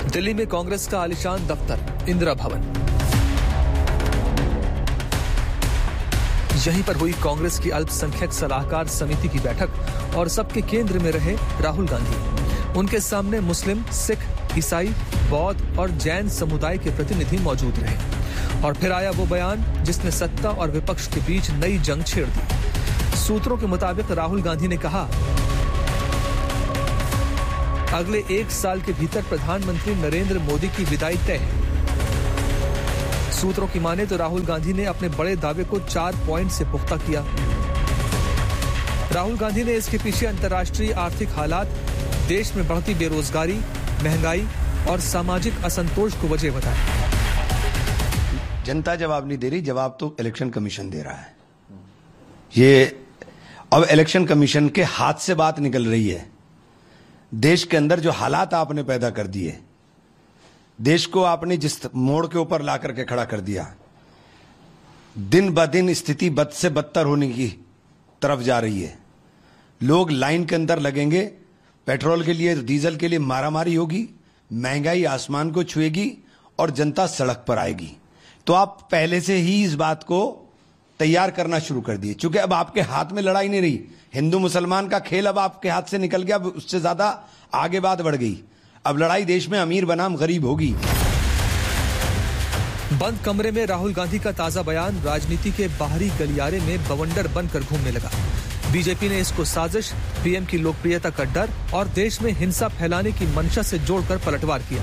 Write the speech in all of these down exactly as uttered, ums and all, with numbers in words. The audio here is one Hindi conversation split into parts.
दिल्ली में कांग्रेस का आलीशान दफ्तर इंदिरा भवन। यहीं पर हुई कांग्रेस की अल्पसंख्यक सलाहकार समिति की बैठक और सबके केंद्र में रहे राहुल गांधी। उनके सामने मुस्लिम, सिख, ईसाई, बौद्ध और जैन समुदाय के प्रतिनिधि मौजूद रहे। और फिर आया वो बयान जिसने सत्ता और विपक्ष के बीच नई जंग छेड़ दी। सूत्रों के मुताबिक राहुल गांधी ने कहा, अगले एक साल के भीतर प्रधानमंत्री नरेंद्र मोदी की विदाई तय है। सूत्रों की माने तो राहुल गांधी ने अपने बड़े दावे को चार पॉइंट से पुख्ता किया। राहुल गांधी ने इसके पीछे अंतर्राष्ट्रीय आर्थिक हालात, देश में बढ़ती बेरोजगारी, महंगाई और सामाजिक असंतोष को वजह बताया। जनता जवाब नहीं दे रही, जवाब तो इलेक्शन कमीशन दे रहा है। ये अब इलेक्शन कमीशन के हाथ से बात निकल रही है। देश के अंदर जो हालात आपने पैदा कर दिए, देश को आपने जिस मोड़ के ऊपर ला करके खड़ा कर दिया, दिन ब दिन स्थिति बद से बदतर होने की तरफ जा रही है। लोग लाइन के अंदर लगेंगे, पेट्रोल के लिए, डीजल के लिए मारामारी होगी, महंगाई आसमान को छुएगी और जनता सड़क पर आएगी। तो आप पहले से ही इस बात को तैयार करना शुरू कर दिए, क्योंकि अब आपके हाथ में लड़ाई नहीं रही। हिंदू मुसलमान का खेल अब आपके हाथ से निकल गया, अब उससे ज्यादा आगे बात बढ़ गई। अब लड़ाई देश में अमीर बनाम गरीब होगी। बंद कमरे में राहुल गांधी का ताजा बयान राजनीति के बाहरी गलियारे में बवंडर बनकर घूमने लगा। बीजेपी ने इसको साजिश, पीएम की लोकप्रियता का डर और देश में हिंसा फैलाने की मंशा से जोड़कर पलटवार किया।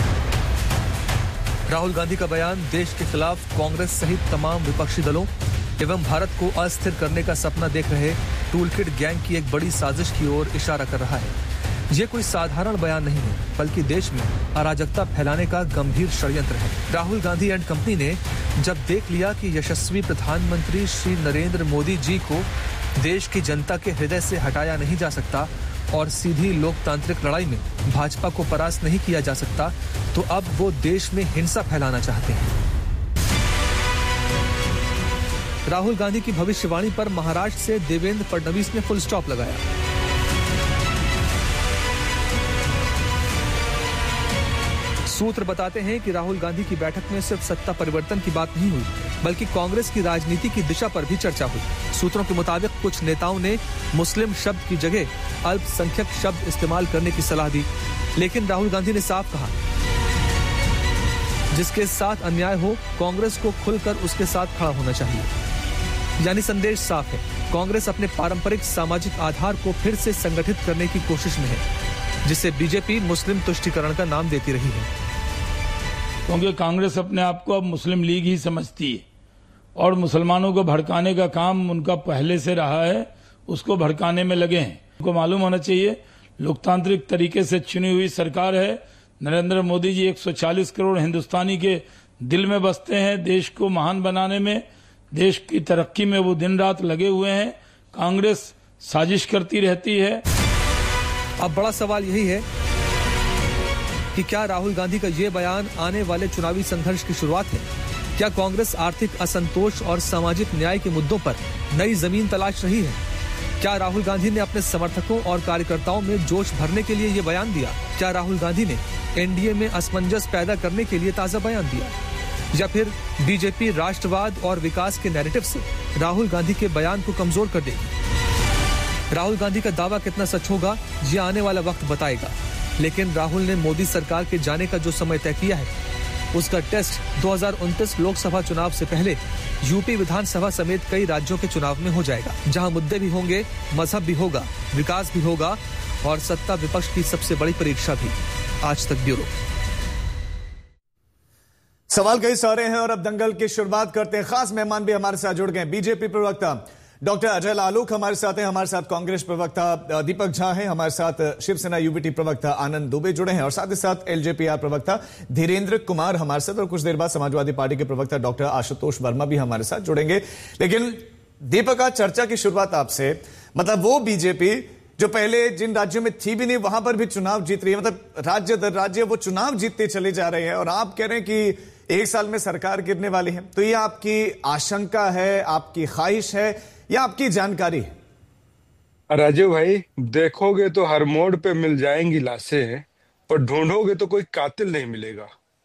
राहुल गांधी का बयान देश के खिलाफ कांग्रेस सहित तमाम विपक्षी दलों एवं भारत को अस्थिर करने का सपना देख रहे टूलकिट गैंग की एक बड़ी साजिश की ओर इशारा कर रहा है। ये कोई साधारण बयान नहीं है, बल्कि देश में अराजकता फैलाने का गंभीर षड्यंत्र है। राहुल गांधी एंड कंपनी ने जब देख लिया कि यशस्वी प्रधानमंत्री श्री नरेंद्र मोदी जी को देश की जनता के हृदय से हटाया नहीं जा सकता और सीधी लोकतांत्रिक लड़ाई में भाजपा को परास्त नहीं किया जा सकता, तो अब वो देश में हिंसा फैलाना चाहते हैं। राहुल गांधी की भविष्यवाणी पर महाराष्ट्र से देवेंद्र फडणवीस ने फुल स्टॉप लगाया। सूत्र बताते हैं कि राहुल गांधी की बैठक में सिर्फ सत्ता परिवर्तन की बात नहीं हुई, बल्कि कांग्रेस की राजनीति की दिशा पर भी चर्चा हुई। सूत्रों के मुताबिक कुछ नेताओं ने मुस्लिम शब्द की जगह अल्पसंख्यक शब्द इस्तेमाल करने की सलाह दी, लेकिन राहुल गांधी ने साफ कहा, जिसके साथ अन्याय हो, कांग्रेस को खुलकर उसके साथ खड़ा होना चाहिए। यानी संदेश साफ है, कांग्रेस अपने पारंपरिक सामाजिक आधार को फिर से संगठित करने की कोशिश में है, जिसे बीजेपी मुस्लिम तुष्टीकरण का नाम देती रही है। क्योंकि कांग्रेस अपने आप को अब मुस्लिम लीग ही समझती है और मुसलमानों को भड़काने का काम उनका पहले से रहा है, उसको भड़काने में लगे हैं। उनको मालूम होना चाहिए लोकतांत्रिक तरीके से चुनी हुई सरकार है। नरेंद्र मोदी जी एक सौ चालीस करोड़ हिंदुस्तानी के दिल में बसते हैं। देश को महान बनाने में, देश की तरक्की में वो दिन रात लगे हुए हैं। कांग्रेस साजिश करती रहती है। अब बड़ा सवाल यही है कि क्या राहुल गांधी का ये बयान आने वाले चुनावी संघर्ष की शुरुआत है? क्या कांग्रेस आर्थिक असंतोष और सामाजिक न्याय के मुद्दों पर नई जमीन तलाश रही है? क्या राहुल गांधी ने अपने समर्थकों और कार्यकर्ताओं में जोश भरने के लिए ये बयान दिया? क्या राहुल गांधी ने एनडीए में असमंजस पैदा करने के लिए ताजा बयान दिया? या फिर बीजेपी राष्ट्रवाद और विकास के नैरेटिव से राहुल गांधी के बयान को कमजोर कर देगी? राहुल गांधी का दावा कितना सच होगा, ये आने वाला वक्त बताएगा। लेकिन राहुल ने मोदी सरकार के जाने का जो समय तय किया है, उसका टेस्ट दो हज़ार उनतीस लोकसभा चुनाव से पहले यूपी विधानसभा समेत कई राज्यों के चुनाव में हो जाएगा, जहां मुद्दे भी होंगे, मजहब भी होगा, विकास भी होगा और सत्ता विपक्ष की सबसे बड़ी परीक्षा भी। आज तक ब्यूरो। सवाल कई सारे हैं और अब दंगल की शुरुआत करते हैं। खास मेहमान भी हमारे साथ जुड़ गए। बीजेपी प्रवक्ता डॉक्टर अजय लालूक हमारे साथ हैं, हमारे साथ कांग्रेस प्रवक्ता दीपक झा हैं, हमारे साथ शिवसेना यूबीटी प्रवक्ता आनंद दुबे जुड़े हैं और साथ ही साथ एलजेपीआर प्रवक्ता धीरेन्द्र कुमार हमारे साथ, और कुछ देर बाद समाजवादी पार्टी के प्रवक्ता डॉक्टर आशुतोष वर्मा भी हमारे साथ जुड़ेंगे। लेकिन दीपक, आज चर्चा की शुरुआत आपसे, मतलब वो बीजेपी जो पहले जिन राज्यों में थी भी नहीं वहां पर भी चुनाव जीत रही है, मतलब राज्य दर राज्य वो चुनाव जीतते चले जा रहे हैं, और आप कह रहे हैं कि एक साल में सरकार गिरने वाली है। तो ये आपकी आशंका है, आपकी ख्वाहिश है या आपकी जानकारी है? राजीव भाई, देखोगे तो हर मोड़ पे मिल जाएंगी लाशें, पर ढूंढोगे तो कोई कातिल नहीं मिलेगा।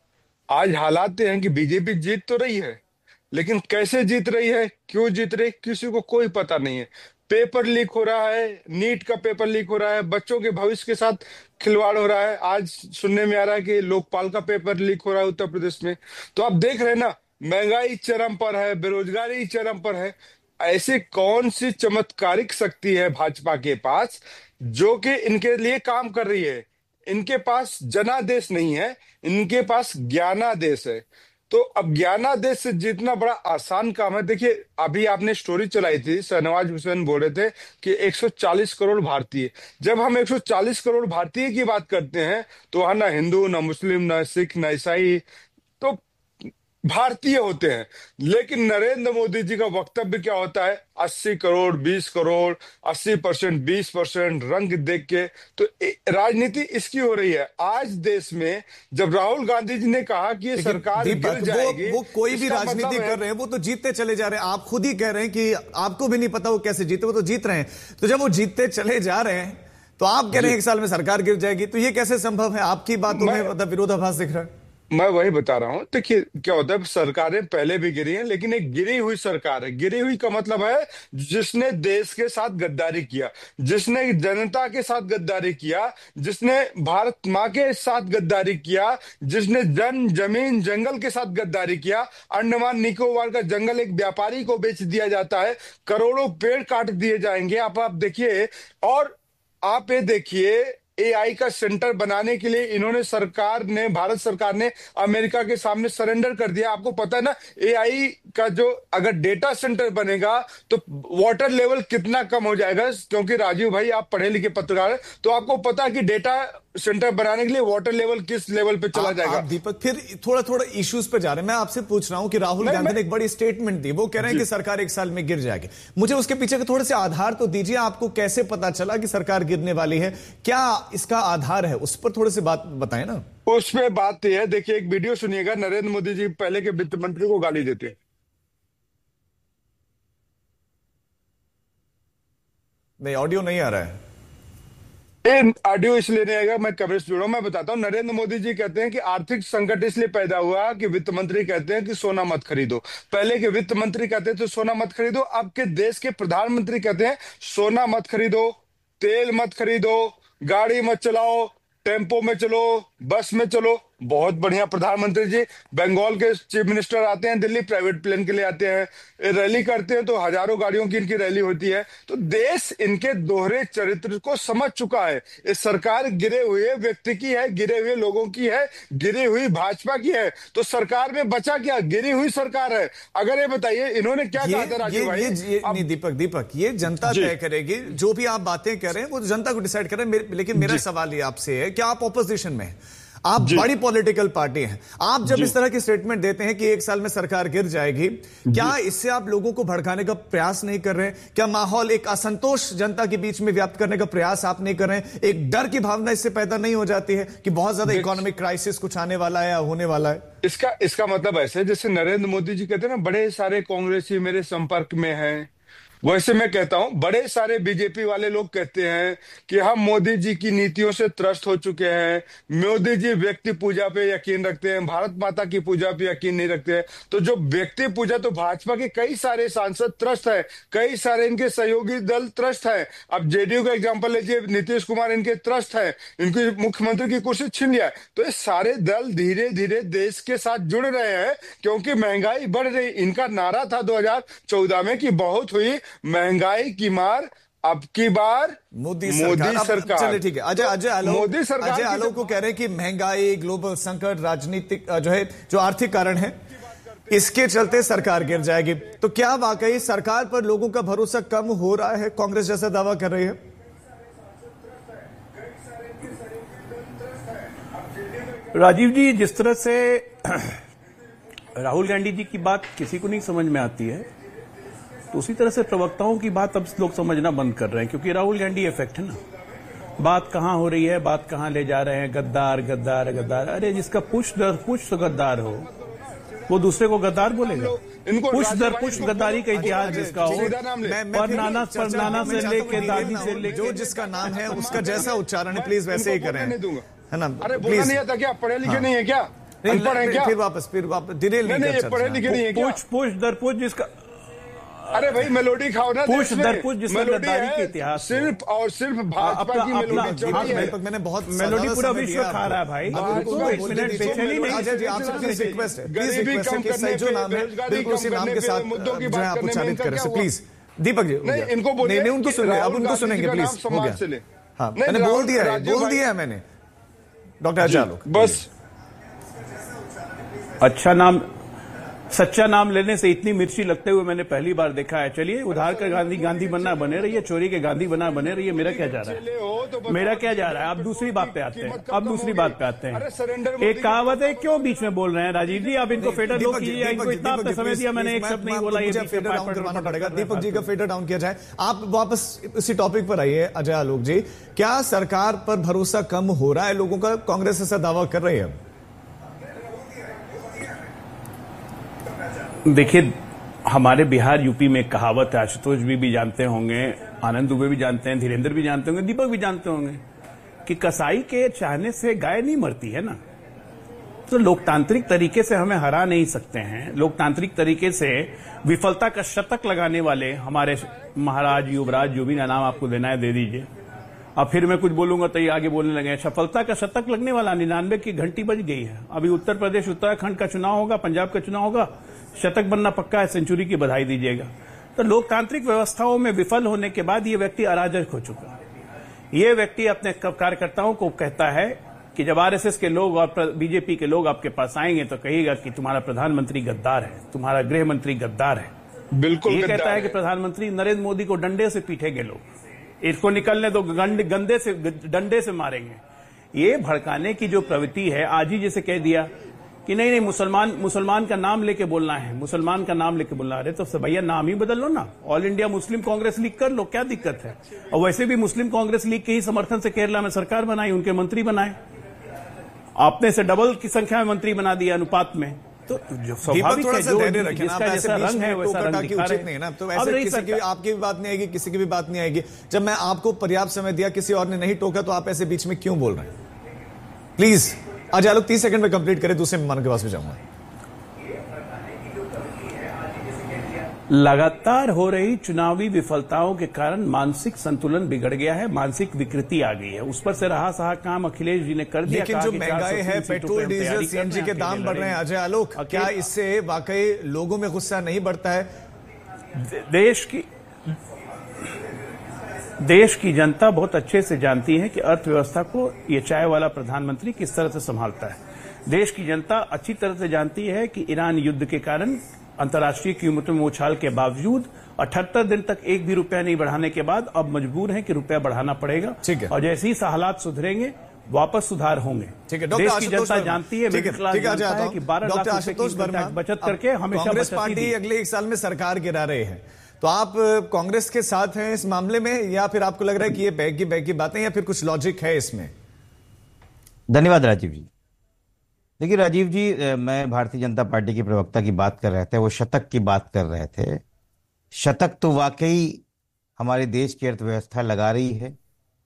आज हालात ये हैं कि बीजेपी जीत तो रही है, लेकिन कैसे जीत रही है, क्यों जीत रही, किसी को कोई पता नहीं है। पेपर लीक हो रहा है, नीट का पेपर लीक हो रहा है, बच्चों के भविष्य के साथ खिलवाड़ हो रहा है। आज सुनने में आ रहा है कि लोकपाल का पेपर लीक हो रहा है उत्तर प्रदेश में। तो आप देख रहे हैं ना, महंगाई चरम पर है, बेरोजगारी चरम पर है। ऐसे कौन सी चमत्कारिक शक्ति है भाजपा के पास जो कि इनके लिए काम कर रही है? इनके पास जनादेश नहीं है, इनके पास ज्ञानादेश है। तो अब ज्ञानादेश से जीतना बड़ा आसान काम है। देखिए, अभी आपने स्टोरी चलाई थी, शहनवाज हुसैन बोल रहे थे कि एक सौ चालीस करोड़ भारतीय। जब हम एक सौ चालीस करोड़ भारतीय की बात करते हैं तो वहां ना हिंदू, ना मुस्लिम, ना सिख, ना ईसाई, तो भारतीय होते हैं। लेकिन नरेंद्र मोदी जी का वक्तव्य क्या होता है? अस्सी करोड़, बीस करोड़, अस्सी परसेंट, बीस परसेंट, रंग देख के। तो राजनीति इसकी हो रही है आज देश में। जब राहुल गांधी जी ने कहा कि ये सरकार गिर जाएगी, वो, वो कोई भी राजनीति मतलब कर रहे हैं, वो तो जीतते चले जा रहे हैं। आप खुद ही कह रहे हैं कि आपको भी नहीं पता वो कैसे जीते, वो तो जीत रहे हैं। तो जब वो जीतते चले जा रहे हैं तो आप कह रहे हैं एक साल में सरकार गिर जाएगी, तो ये कैसे संभव है? आपकी बातों में मतलब विरोधाभास दिख रहा है। मैं वही बता रहा हूं। देखिए क्या होता है, सरकारें पहले भी गिरी हैं, लेकिन एक गिरी हुई सरकार है। गिरी हुई का मतलब है जिसने देश के साथ गद्दारी किया, जिसने जनता के साथ गद्दारी किया, जिसने भारत माँ के साथ गद्दारी किया, जिसने जन जमीन जंगल के साथ गद्दारी किया। अंडमान निकोबार का जंगल एक व्यापारी को बेच दिया जाता है, करोड़ों पेड़ काट दिए जाएंगे। आप आप देखिए, और आप ये देखिए, एआई का सेंटर बनाने के लिए इन्होंने, सरकार ने, भारत सरकार ने अमेरिका के सामने सरेंडर कर दिया। आपको पता है ना, एआई का जो अगर डेटा सेंटर बनेगा तो वाटर लेवल कितना कम हो जाएगा। क्योंकि राजीव भाई आप पढ़े लिखे पत्रकार हैं, तो आपको पता है कि डेटा सेंटर बनाने के लिए वाटर लेवल किस लेवल पे चला आप, जाएगा। आप दीपक फिर थोड़ा थोड़ा इश्यूज पे जा रहे हैं। मैं आपसे पूछ रहा हूं कि राहुल गांधी ने एक बड़ी स्टेटमेंट दी, वो कह रहे हैं कि सरकार एक साल में गिर जाएगी। मुझे उसके पीछे के थोड़े से आधार तो दीजिए। आपको कैसे पता चला कि सरकार गिरने वाली है? क्या इसका आधार है? उस पर थोड़े से बात बताएं ना। उसमें बात यह है, देखिए एक वीडियो सुनिएगा। नरेंद्र मोदी जी पहले के वित्त मंत्री को गाली देते हैं। नहीं, ऑडियो नहीं आ रहा है। ऑडियो इसलिए नहीं आएगा, मैं कवरेज से जुड़ा हूं। मैं बताता हूं, नरेंद्र मोदी जी कहते हैं कि आर्थिक संकट इसलिए पैदा हुआ कि वित्त मंत्री कहते हैं कि सोना मत खरीदो। पहले के वित्त मंत्री कहते थे सोना मत खरीदो, अब के देश के प्रधानमंत्री कहते हैं सोना मत खरीदो, तेल मत खरीदो, गाड़ी मत चलाओ, टेम्पो में चलो, बस में चलो। बहुत बढ़िया प्रधानमंत्री जी। बंगाल के चीफ मिनिस्टर आते हैं दिल्ली, प्राइवेट प्लेन के लिए आते हैं, रैली करते हैं तो हजारों गाड़ियों की इनकी रैली होती है। तो देश इनके दोहरे चरित्र को समझ चुका है। इस सरकार गिरे हुए व्यक्ति की है, गिरे हुए लोगों की है, गिरी हुई भाजपा की है। तो सरकार में बचा क्या? गिरी हुई सरकार है। अगर ये बताइए इन्होंने क्या कहा था राजीव भाई? ये, ये, अब, नहीं दीपक दीपक ये जनता तय करेगी। जो भी आप बातें कर रहे हैं वो जनता को डिसाइड कर रहे हैं। लेकिन मेरा सवाल ये आपसे है कि आप ऑपोजिशन में हैं, आप बड़ी पॉलिटिकल पार्टी हैं, आप जब इस तरह की स्टेटमेंट देते हैं कि एक साल में सरकार गिर जाएगी, क्या इससे आप लोगों को भड़काने का प्रयास नहीं कर रहे हैं? क्या माहौल, एक असंतोष जनता के बीच में व्याप्त करने का प्रयास आप नहीं कर रहे हैं? एक डर की भावना इससे पैदा नहीं हो जाती है कि बहुत ज्यादा इकोनॉमिक क्राइसिस कुछ आने वाला है या होने वाला है? इसका इसका मतलब ऐसे, जैसे नरेंद्र मोदी जी कहते हैं ना, बड़े सारे कांग्रेसी मेरे संपर्क में हैं, वैसे मैं कहता हूं बड़े सारे बीजेपी वाले लोग कहते हैं कि हम मोदी जी की नीतियों से त्रस्त हो चुके हैं। मोदी जी व्यक्ति पूजा पे यकीन रखते हैं, भारत माता की पूजा पे यकीन नहीं रखते हैं। तो जो व्यक्ति पूजा, तो भाजपा के कई सारे सांसद त्रस्त है, कई सारे इनके सहयोगी दल त्रस्त है। अब जेडीयू का एग्जांपल लीजिए, नीतीश कुमार इनके त्रस्त है, इनकी मुख्यमंत्री की कुर्सी छीन लिया। तो ये सारे दल धीरे धीरे देश के साथ जुड़ रहे हैं क्योंकि महंगाई बढ़ रही। इनका नारा था दो हजार चौदह में कि बहुत हुई महंगाई की मार, अब की बार मोदी सरकार, सरकार। चलिए ठीक है, अजय अजय आलोक मोदी सरकार अजय आलोक को कह रहे हैं कि महंगाई, ग्लोबल संकट, राजनीतिक जो है, जो आर्थिक कारण है, इसके चलते सरकार गिर जाएगी। तो क्या वाकई सरकार पर लोगों का भरोसा कम हो रहा है? कांग्रेस जैसा दावा कर रही है। राजीव जी, जिस तरह से राहुल गांधी जी की बात किसी को नहीं समझ में आती है, तो उसी तरह से प्रवक्ताओं की बात अब लोग समझना बंद कर रहे हैं, क्योंकि राहुल गांधी इफेक्ट है ना। बात कहां हो रही है, बात कहां ले जा रहे हैं, गद्दार गद्दार गद्दार। अरे जिसका पुष्ट दर पुष्ट गद्दार हो वो दूसरे को गद्दार बोलेगा? पुष्ट दर पुष्ट गद्दारी का इतिहास जिसका हो, पर नाना पर नाना से लेके दादी से लेके जो जिसका नाम है उसका जैसा उच्चारण है प्लीज वैसे ही करें। है ना? अरे बोला नहीं आता क्या? पढ़े लिखे नहीं है क्या? अनपढ़ है क्या? फिर वापस फिर वापस डिटेल नहीं नहीं पढ़े लिखे नहीं है क्या? पुश पुश दर पुश जिसका अरे भाई मेलोडी खाओ ना, पुश दर पुश जिसमें गद्दारी के इतिहास सिर्फ और सिर्फ भाजपा की मेलोडी चल रही है। मैंने बहुत मेलोडी पूरा विश्व खा रहा है भाई। अजय जी आपसे प्लीज रिक्वेस्ट है, प्लीज रिक्वेस्ट है कि सही जो नाम है बिल्कुल उसी नाम के साथ मुद्दों की जो है आप बात उच्चारित करें। करने में प्लीज दीपक जी नहीं इनको बोलिए, नहीं उनको सुनिए, अब उनको सुनेंगे प्लीज। हो गया, हाँ मैंने बोल दिया है, बोल दिया है मैंने। डॉक्टर अजय आलोक बस अच्छा नाम, सच्चा नाम लेने से इतनी मिर्ची लगते हुए मैंने पहली बार देखा है। चलिए उधार का गांधी गांधी बनना बने रही है, चोरी के गांधी बना बने रही है। मेरा क्या जा रहा है, मेरा क्या जा रहा है? अब दूसरी बात पे आते हैं, अब दूसरी बात पे आते हैं। एक कहावत है, क्यों बीच में बोल रहे हैं राजीव जी? आप इनको फेडर लो कीजिए, इनको इतना आपने समय दिया, मैंने एक शब्द नहीं बोला। ये फेडर डाउन करवाना पड़ेगा, दीपक जी का फेडर डाउन किया जाए। आप वापस इसी टॉपिक पर आइए अजय आलोक जी। क्या सरकार पर भरोसा कम हो रहा है लोगों का? कांग्रेस ऐसा दावा कर रही है। देखिए हमारे बिहार यूपी में कहावत है, आशुतोष भी, भी जानते होंगे, आनंद दुबे भी जानते हैं, धीरेन्द्र भी जानते होंगे, दीपक भी जानते होंगे कि कसाई के चाहने से गाय नहीं मरती है ना। तो लोकतांत्रिक तरीके से हमें हरा नहीं सकते हैं। लोकतांत्रिक तरीके से विफलता का शतक लगाने वाले हमारे महाराज, युवराज, जो भी नाम आपको देना है दे दीजिए। अब फिर मैं कुछ बोलूंगा तो ये आगे बोलने लगे। सफलता का शतक लगने वाला निन्यानवे की घंटी बज गई है। अभी उत्तर प्रदेश, उत्तराखंड का चुनाव होगा, पंजाब का चुनाव होगा, शतक बनना पक्का है, सेंचुरी की बधाई दीजिएगा। तो लोकतांत्रिक व्यवस्थाओं में विफल होने के बाद ये व्यक्ति अराजक हो चुका है। ये व्यक्ति अपने कार्यकर्ताओं को कहता है कि जब आरएसएस के लोग और बीजेपी के लोग आपके पास आएंगे तो कहिएगा कि तुम्हारा प्रधानमंत्री गद्दार है, तुम्हारा गृह मंत्री गद्दार है। बिल्कुल ये कहता है कि प्रधानमंत्री नरेंद्र मोदी को डंडे से पीटेंगे लोग, इसको निकलने दो, गंदे से डंडे से मारेंगे। ये भड़काने की जो प्रवृत्ति है, आज ही जैसे कह दिया कि नहीं नहीं मुसलमान मुसलमान का नाम लेके बोलना है, मुसलमान का नाम लेके बोलना है। तो भैया नाम ही बदल लो ना, all India Muslim Congress league कर लो, क्या दिक्कत है? और वैसे भी मुस्लिम कांग्रेस लीग के ही समर्थन से केरला में सरकार बनाई, उनके मंत्री बनाए, आपने से डबल की संख्या में मंत्री बना दिया अनुपात में। तो जो स्वाभाविक है, जो जिसका जैसा रंग है वैसा रंग दिखा रहे हैं ना। तो ऐसे किसी की आपकी भी बात नहीं आएगी, किसी की भी बात नहीं आएगी। जब मैं आपको पर्याप्त समय दिया, किसी और ने नहीं टोका, तो आप ऐसे बीच में क्यों बोल रहे हैं? प्लीज अजय आलोक तीस सेकंड में कंप्लीट करें, दूसरे मेहमान के पास भी जाऊंगा। लगातार हो रही चुनावी विफलताओं के कारण मानसिक संतुलन बिगड़ गया है, मानसिक विकृति आ गई है। उस पर से रहा सहा काम अखिलेश जी ने कर दिया। लेकिन जो महंगाई है, पेट्रोल डीजल सीएनजी के दाम बढ़ रहे हैं अजय आलोक, क्या इससे वाकई लोगों में गुस्सा नहीं बढ़ता है? देश की देश की जनता बहुत अच्छे से जानती है कि अर्थव्यवस्था को ये चाय वाला प्रधानमंत्री किस तरह से संभालता है। देश की जनता अच्छी तरह से जानती है कि ईरान युद्ध के कारण अंतर्राष्ट्रीय कीमतों में उछाल के बावजूद अठहत्तर दिन तक एक भी रुपया नहीं बढ़ाने के बाद अब मजबूर है कि रुपया बढ़ाना पड़ेगा। और जैसे ही हालात सुधरेंगे वापस सुधार होंगे। देश की जनता जानती है, मिडिल क्लास जानता है कि बारह लाख रुपए की बचत करके हमेशा कांग्रेस पार्टी अगले एक साल में सरकार गिरा रहे हैं, तो आप कांग्रेस के साथ हैं इस मामले में, या फिर आपको लग रहा है कि ये बैग की बैग की बातें, या फिर कुछ लॉजिक है इसमें? धन्यवाद राजीव जी। देखिए राजीव जी, मैं भारतीय जनता पार्टी के प्रवक्ता की बात कर रहे थे, वो शतक की बात कर रहे थे। शतक तो वाकई हमारे देश की अर्थव्यवस्था लगा रही है।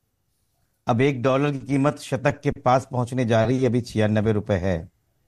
अब एक डॉलर की कीमत शतक के पास पहुंचने जा रही है, अभी छियानबे रुपए है,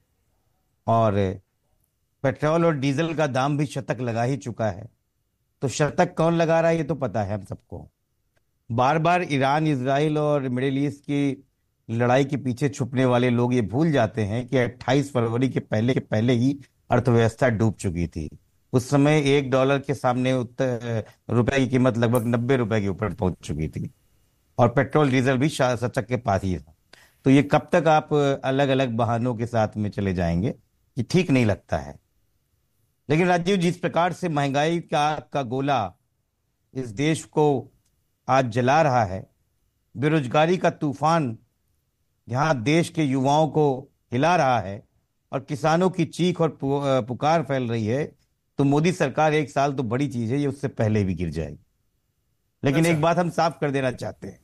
और पेट्रोल और डीजल का दाम भी शतक लगा ही चुका है। तो शतक कौन लगा रहा है ये तो पता है हम सबको। बार बार ईरान, इजराइल और मिडिल ईस्ट की लड़ाई के पीछे छुपने वाले लोग ये भूल जाते हैं कि अट्ठाईस फरवरी के पहले के पहले ही अर्थव्यवस्था डूब चुकी थी। उस समय एक डॉलर के सामने उत्तर रुपए की कीमत लगभग नब्बे रुपए के ऊपर पहुंच चुकी थी, और पेट्रोल डीजल भी शतक के पास ही था। तो ये कब तक आप अलग अलग बहानों के साथ में चले जाएंगे, ये ठीक नहीं लगता है। लेकिन राजीव, जिस प्रकार से महंगाई का का गोला इस देश को आज जला रहा है, बेरोजगारी का तूफान जहां देश के युवाओं को हिला रहा है और किसानों की चीख और पुकार फैल रही है, तो मोदी सरकार एक साल तो बड़ी चीज है, ये उससे पहले भी गिर जाएगी। लेकिन अच्छा। एक बात हम साफ कर देना चाहते हैं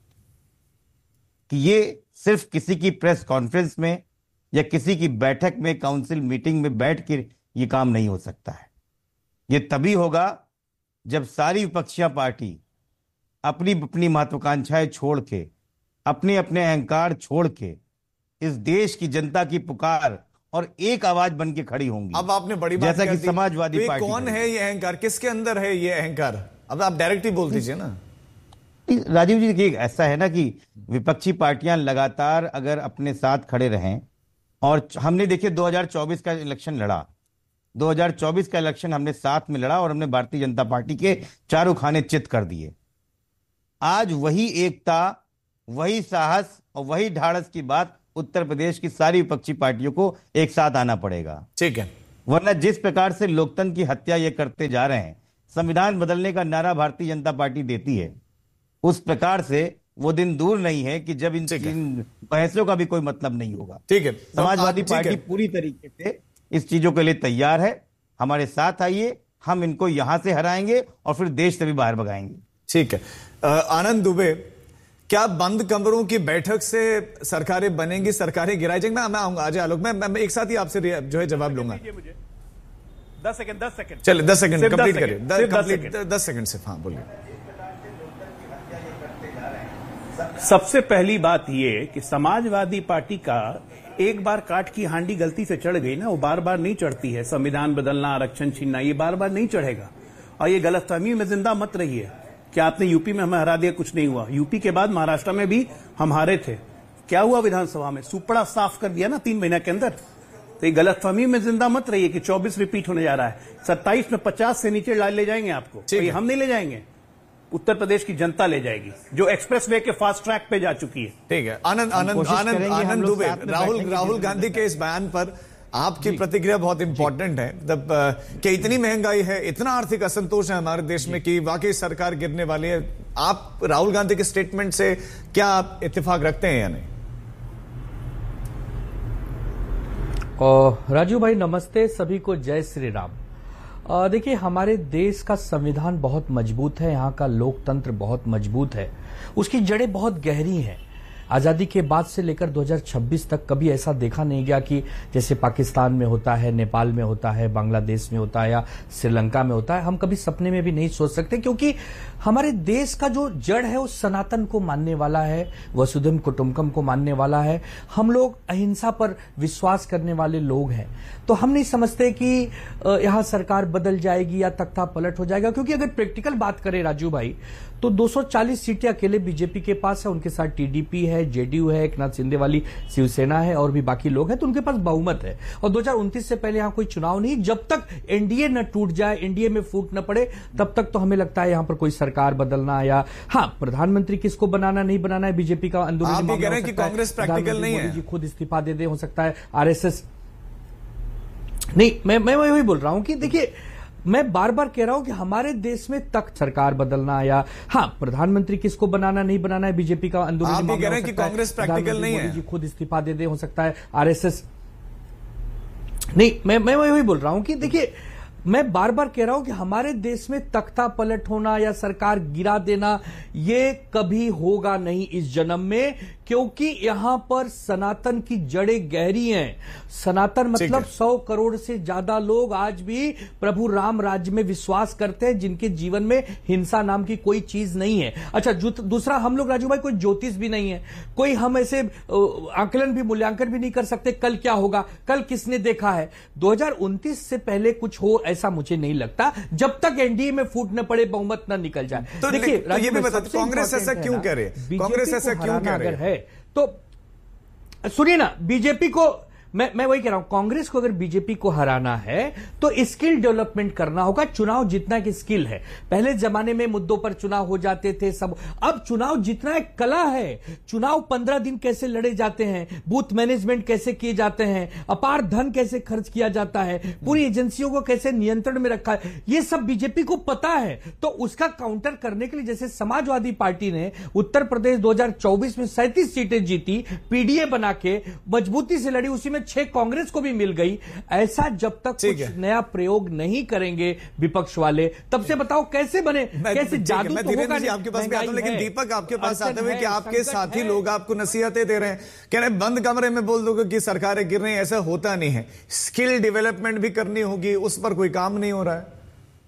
कि ये सिर्फ किसी की प्रेस कॉन्फ्रेंस में या किसी की बैठक में, काउंसिल मीटिंग में बैठ के ये काम नहीं हो सकता है। ये तभी होगा जब सारी विपक्षी पार्टी अपनी अपनी महत्वाकांक्षाएं छोड़ के, अपने अपने अहंकार छोड़ के इस देश की जनता की पुकार और एक आवाज बन के खड़ी होंगी। अब आपने बड़ी बात जैसा कि समाजवादी तो पार्टी कौन है ये अहंकार, किसके अंदर है ये अहंकार? अब आप डायरेक्ट ही बोल दीजिए ना। राजीव जी, देखिए ऐसा है ना कि विपक्षी पार्टियां लगातार अगर अपने साथ खड़े रहें, और हमने देखिए दो हज़ार चौबीस का इलेक्शन लड़ा, दो हज़ार चौबीस का इलेक्शन हमने साथ में लड़ा और हमने भारतीय जनता पार्टी के चारों खाने चित कर दिए। आज वही एकता, वही साहस और वही ढाढ़स की बात उत्तर प्रदेश की सारी विपक्षी पार्टियों को एक साथ आना पड़ेगा। ठीक है, वरना जिस प्रकार से लोकतंत्र की हत्या ये करते जा रहे हैं, संविधान बदलने का नारा भारतीय जनता पार्टी देती है, उस प्रकार से वो दिन दूर नहीं है कि जब इन इन बहसों का भी कोई मतलब नहीं होगा। ठीक है, समाजवादी पार्टी पूरी तरीके से इस चीजों के लिए तैयार है। हमारे साथ आइए, हम इनको यहां से हराएंगे और फिर देश से भी बाहर भगाएंगे। ठीक है, आनंद दुबे, क्या बंद कमरों की बैठक से सरकारें बनेंगी, सरकारें गिराई जाएंगी? मैं मैं आऊंगा अजय आलोक, मैं, मैं एक साथ ही आपसे जो है जवाब लूंगा। दस सेकंड दस सेकंड चलिए दस सेकंड कंप्लीट करिए, दस सेकंड से। हाँ बोलिए। सबसे पहली बात यह कि समाजवादी पार्टी का एक बार काट की हांडी गलती से चढ़ गई ना, वो बार बार नहीं चढ़ती है। संविधान बदलना, आरक्षण छीनना, ये बार बार नहीं चढ़ेगा। और ये गलतफहमी में जिंदा मत रहिए कि आपने यूपी में हमें हरा दिया, कुछ नहीं हुआ। यूपी के बाद महाराष्ट्र में भी हम हारे थे, क्या हुआ विधानसभा में? सुपड़ा साफ कर दिया ना तीन महीने के अंदर। तो ये गलतफहमी में जिंदा मत रहिए कि चौबीस रिपीट होने जा रहा है। सत्ताईस में पचास से नीचे ले जाएंगे आपको, तो ये हम नहीं ले जाएंगे, उत्तर प्रदेश की जनता ले जाएगी, जो एक्सप्रेस वे के फास्ट ट्रैक पे जा चुकी है। ठीक है, आनंद आनंद आनंद आनंद दुबे, राहुल राहुल गांधी के इस बयान पर आपकी प्रतिक्रिया बहुत इंपॉर्टेंट है। जब कि इतनी महंगाई है, इतना आर्थिक असंतोष है हमारे देश में कि वाकई सरकार गिरने वाली है। आप राहुल गांधी के स्टेटमेंट से क्या आप इत्तेफाक रखते हैं या नहीं? और राजू भाई नमस्ते, सभी को जय श्री राम। देखिए, हमारे देश का संविधान बहुत मजबूत है, यहाँ का लोकतंत्र बहुत मजबूत है, उसकी जड़ें बहुत गहरी हैं। आजादी के बाद से लेकर दो हज़ार छब्बीस तक कभी ऐसा देखा नहीं गया कि जैसे पाकिस्तान में होता है, नेपाल में होता है, बांग्लादेश में होता है या श्रीलंका में होता है। हम कभी सपने में भी नहीं सोच सकते, क्योंकि हमारे देश का जो जड़ है वो सनातन को मानने वाला है, वसुधैव कुटुंबकम को मानने वाला है। हम लोग अहिंसा पर विश्वास करने वाले लोग हैं। तो हम नहीं समझते कि यहां सरकार बदल जाएगी या तख्ता पलट हो जाएगा, क्योंकि अगर प्रैक्टिकल बात करें राजू भाई, तो दो सौ चालीस सीटें अकेले बीजेपी के पास है, उनके साथ टीडीपी है, जेडीयू है, एक नाथ शिंदे वाली शिवसेना है और भी बाकी लोग हैं, तो उनके पास बहुमत है। और दो हज़ार उनतीस से पहले यहां कोई चुनाव नहीं, जब तक एनडीए न टूट जाए, एनडीए में फूट न पड़े, तब तक तो हमें लगता है यहां पर कोई सरकार बदलना या हाँ प्रधानमंत्री किसको बनाना नहीं बनाना है बीजेपी का अंदरूनी मामला हो सकता है। कि कांग्रेस प्रैक्टिकल नहीं है, जी खुद इस्तीफा दे दे, हो सकता है आरएसएस नहीं। मैं मैं वही बोल रहा हूं कि देखिए, मैं बार बार कह रहा हूं कि हमारे देश में तख्त सरकार बदलना या हाँ प्रधानमंत्री किसको बनाना नहीं बनाना है बीजेपी का अंदरूनी मामला हो सकता है। कि कांग्रेस प्रैक्टिकल नहीं है, जी खुद इस्तीफा दे दे, हो सकता है आरएसएस नहीं। मैं मैं वही बोल रहा हूं कि देखिए, मैं बार बार कह रहा हूं कि हमारे देश में तख्ता पलट होना या सरकार गिरा देना ये कभी होगा नहीं इस जन्म में, क्योंकि यहां पर सनातन की जड़ें गहरी हैं। सनातन मतलब सौ करोड़ से ज्यादा लोग आज भी प्रभु राम राज्य में विश्वास करते हैं, जिनके जीवन में हिंसा नाम की कोई चीज नहीं है। अच्छा, दूसरा, हम लोग राजू भाई कोई ज्योतिष भी नहीं है, कोई हम ऐसे आकलन भी मूल्यांकन भी नहीं कर सकते कल क्या होगा, कल किसने देखा है। दो हज़ार उनतीस से पहले कुछ हो ऐसा मुझे नहीं लगता, जब तक एनडीए में फूट न पड़े, बहुमत न निकल जाए। तो देखिए, तो ये भी बताते, कांग्रेस ऐसा क्यों कह रही है? कांग्रेस ऐसा क्यों कह रही है? तो सुनिए ना, बीजेपी को मैं मैं वही कह रहा हूं, कांग्रेस को अगर बीजेपी को हराना है तो स्किल डेवलपमेंट करना होगा। चुनाव जीतना एक स्किल है। पहले जमाने में मुद्दों पर चुनाव हो जाते थे सब, अब चुनाव जीतना एक कला है। चुनाव पंद्रह दिन कैसे लड़े जाते हैं, बूथ मैनेजमेंट कैसे किए जाते हैं, अपार धन कैसे खर्च किया जाता है, पूरी एजेंसियों को कैसे नियंत्रण में रखा है, ये सब बीजेपी को पता है। तो उसका काउंटर करने के लिए जैसे समाजवादी पार्टी ने उत्तर प्रदेश दो हज़ार चौबीस में सैंतीस सीटें जीती, पीडीए बना के मजबूती से लड़ी, उसी में छह कांग्रेस को भी मिल गई। ऐसा जब तक कुछ नया प्रयोग नहीं करेंगे विपक्ष वाले, तब से बताओ कैसे बने, कैसे जादू तो होगा नहीं। आपके पास भी आता हूं, लेकिन दीपक आपके पास आते हुए कि आपके साथी लोग आपको नसीहतें दे रहे हैं, कह रहे हैं बंद कमरे में बोल दोगे कि सरकारें गिर रही हैं, ऐसा होता नहीं है। स्किल डेवलपमेंट भी करनी होगी, उस पर कोई काम नहीं हो रहा है।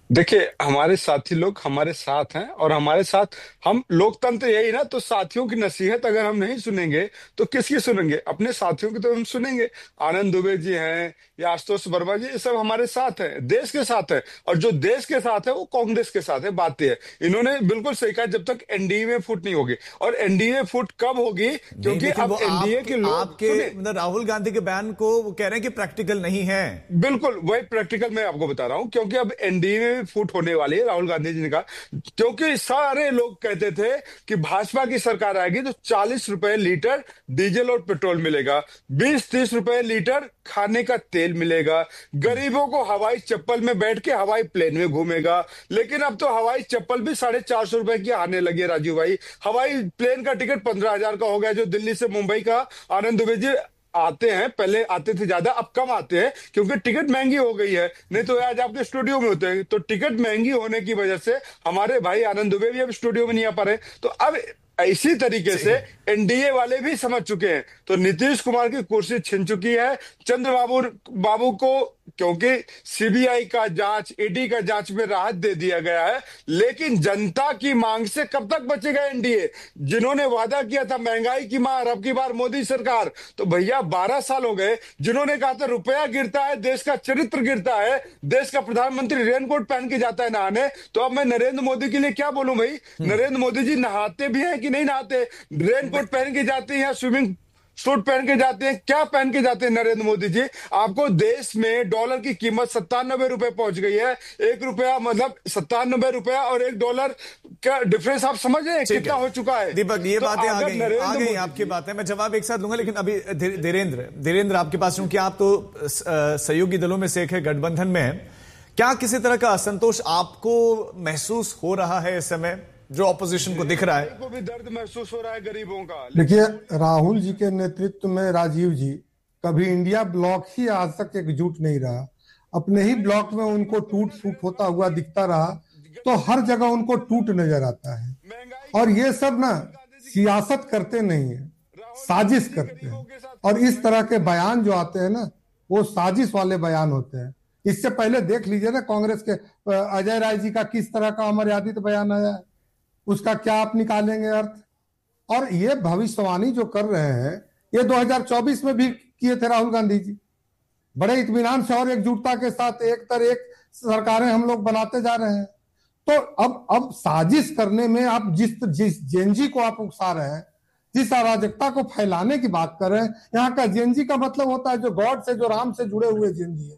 देखिए, हमारे साथी लोग हमारे साथ हैं और हमारे साथ हम लोकतंत्र यही ना, तो साथियों की नसीहत अगर हम नहीं सुनेंगे तो किसकी सुनेंगे? अपने साथियों की तो हम सुनेंगे। आनंद दुबे जी हैं या आशुतोष वर्मा जी, ये सब हमारे साथ हैं, देश के साथ है, और जो देश के साथ है वो कांग्रेस के साथ है। बात यह है, इन्होंने बिल्कुल सही कहा, जब तक एनडीए में फुट नहीं होगी। और एनडीए फुट कब होगी? क्योंकि अब एनडीए के लोग आपके मतलब राहुल गांधी के बयान को वो कह रहे हैं कि प्रैक्टिकल नहीं है। बिल्कुल वही प्रैक्टिकल मैं आपको बता रहा हूं, क्योंकि अब एनडीए में फूट होने वाली है। राहुल गांधी जी ने कहा, क्योंकि सारे लोग कहते थे कि भाजपा की सरकार आएगी तो चालीस रुपए लीटर डीजल और पेट्रोल मिलेगा, बीस तीस रुपए लीटर खाने का तेल मिलेगा, गरीबों को हवाई चप्पल में बैठ के हवाई प्लेन में घूमेगा। लेकिन अब तो हवाई चप्पल भी साढ़े चार सौ रुपए की आने लगी है राजीव भाई। हवाई प्लेन का टिकट पंद्रह हजार का हो गया, जो दिल्ली से मुंबई का आनंद दुबे जी आते हैं, पहले आते थे ज्यादा, अब कम आते हैं क्योंकि टिकट महंगी हो गई है। नहीं तो आज आपके स्टूडियो में होते हैं। तो टिकट महंगी होने की वजह से हमारे भाई आनंद दुबे भी अब स्टूडियो में नहीं आ पा रहे। तो अब इसी तरीके से एनडीए वाले भी समझ चुके हैं। तो नीतीश कुमार की कुर्सी छिन चुकी है चंद्रबाबू बाबू को, क्योंकि सीबीआई का जांच, ईडी का जांच में राहत दे दिया गया है। लेकिन जनता की मांग से कब तक बचेगा एनडीए? जिन्होंने वादा किया था महंगाई की मार, अब की बार मोदी सरकार, तो भैया बारह साल हो गए। जिन्होंने कहा था रुपया गिरता है, देश का चरित्र गिरता है, देश का प्रधानमंत्री रेनकोट पहन के जाता है नहाने, तो अब मैं नरेंद्र मोदी के लिए क्या बोलूं भाई? नरेंद्र मोदी जी नहाते भी हैं कि नहीं नहाते? रेनकोट पहन के जाते हैं या स्विमिंग सूट पहन के जाते हैं? क्या पहन के जाते हैं नरेंद्र मोदी जी? आपको देश में डॉलर की कीमत सत्तानबे रुपए पहुंच गई है। एक रुपया मतलब सत्तानबे रुपया और एक डॉलर का डिफरेंस आप समझ रहे हैं कितना हो चुका है? दीपक, ये तो बातें आ गई आ गई मोदी- आपकी बातें, मैं जवाब एक साथ लूंगा। लेकिन अभी धीरे- धीरेन्द्र धीरेन्द्र आपके पास हूं कि आप तो अ, सहयोगी दलों में से एक है, गठबंधन में है। क्या किसी तरह का असंतोष आपको महसूस हो रहा है इस समय, जो ऑपोजिशन को दिख रहा है? को भी दर्द महसूस हो रहा है गरीबों का। देखिए, राहुल जी के नेतृत्व में राजीव जी कभी इंडिया ब्लॉक ही आज तक एकजुट नहीं रहा। अपने ही ब्लॉक में उनको टूट फूट होता हुआ दिखता रहा, तो हर जगह उनको टूट नजर आता है। और ये सब ना सियासत करते नहीं है, साजिश करते हैं। और इस तरह के बयान जो आते हैं ना, वो साजिश वाले बयान होते हैं। इससे पहले देख लीजिए ना, कांग्रेस के अजय राय जी का किस तरह का अमर्यादित बयान आया है, उसका क्या आप निकालेंगे अर्थ? और ये भविष्यवाणी जो कर रहे हैं, ये दो हज़ार चौबीस में भी किए थे राहुल गांधी जी, बड़े इत्मीनान से और एकजुटता के साथ एक तर एक सरकारें हम लोग बनाते जा रहे हैं। तो अब अब साजिश करने में आप जिस जिस जेएनजी को आप उकसा रहे हैं, जिस अराजकता को फैलाने की बात कर रहे हैं, यहाँ का जेएनजी का मतलब होता है जो गॉड से, जो राम से जुड़े हुए जेएनजी है,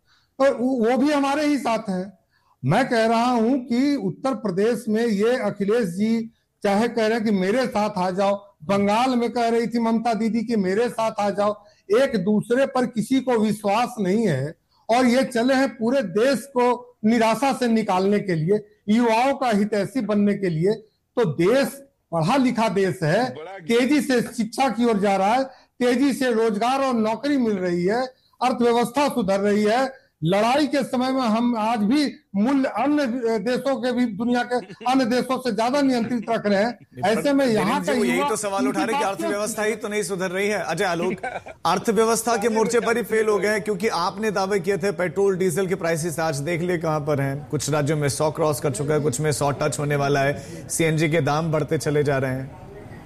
और वो भी हमारे ही साथ हैं। मैं कह रहा हूं कि उत्तर प्रदेश में ये अखिलेश जी चाहे कह रहे हैं कि मेरे साथ आ जाओ, बंगाल में कह रही थी ममता दीदी कि मेरे साथ आ जाओ, एक दूसरे पर किसी को विश्वास नहीं है। और ये चले हैं पूरे देश को निराशा से निकालने के लिए, युवाओं का हितैषी बनने के लिए। तो देश पढ़ा लिखा देश है, तेजी से शिक्षा की ओर जा रहा है, तेजी से रोजगार और नौकरी मिल रही है, अर्थव्यवस्था सुधर रही है। लड़ाई के समय में हम आज भी मूल्य अन्य देशों के भी, दुनिया के अन्य देशों से ज्यादा नियंत्रित रख रहे हैं। ऐसे में यहाँ का यही तो सवाल उठा रहे कि अर्थव्यवस्था ही तो नहीं सुधर रही है। अजय आलोक, अर्थव्यवस्था के मोर्चे पर ही फेल हो गए, क्योंकि आपने दावे किए थे पेट्रोल डीजल के प्राइसेस आज देख लिए कहां पर हैं। कुछ राज्यों में सौ क्रॉस कर चुका है, कुछ में सौ टच होने वाला है। सीएनजी के दाम बढ़ते चले जा रहे हैं।